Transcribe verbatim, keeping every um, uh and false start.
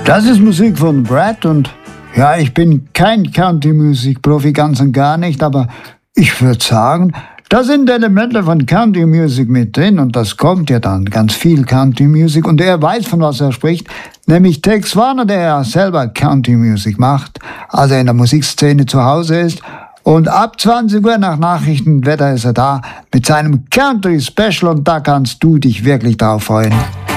Das ist Musik von Brad und ja, ich bin kein Country-Music-Profi, ganz und gar nicht, aber ich würde sagen, da sind Elemente von Country-Music mit drin und das kommt ja dann, ganz viel Country-Music und er weiß, von was er spricht, nämlich Tex Warner, der ja selber Country-Music macht, also in der Musikszene zu Hause ist. Und ab zwanzig Uhr nach Nachrichtenwetter ist er da mit seinem Country-Special und da kannst du dich wirklich drauf freuen.